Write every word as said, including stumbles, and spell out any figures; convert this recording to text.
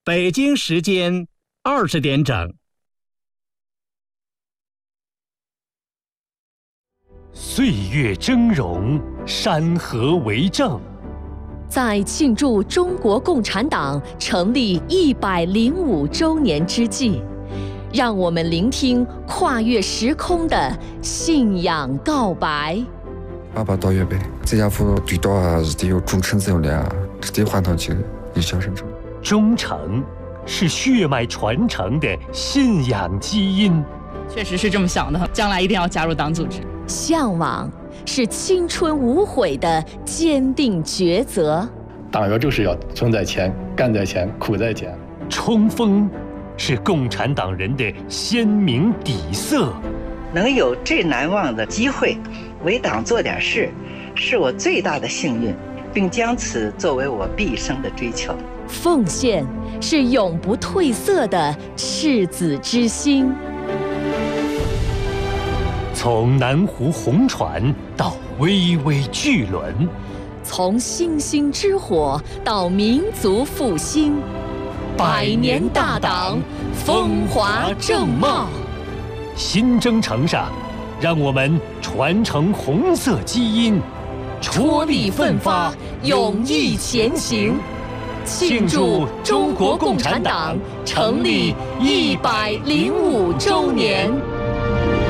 北京时间二十点整。 岁月峥嵘，山河为证。 在庆祝中国共产党成立一百零五周年之际，让我们聆听跨越时空的信仰告白。 爸爸到粤北，这家伙最多还是得有忠诚责任，是得还上去一小生中。 忠诚是血脉传承的信仰基因。 确实是这么想的，将来一定要加入党组织。 向往是青春无悔的坚定抉择。 党员就是要存在前，干在前，苦在前。 冲锋是共产党人的鲜明底色。 能有这难忘的机会为党做点事，是我最大的幸运，并将此作为我毕生的追求。 奉献是永不褪色的赤子之心。 从南湖红船到巍巍巨轮， 从星星之火到民族复兴，百年大党，风华正茂。 新征程上，让我们传承红色基因， 踔厉奋发，勇毅前行，庆祝中国共产党成立一百零五周年。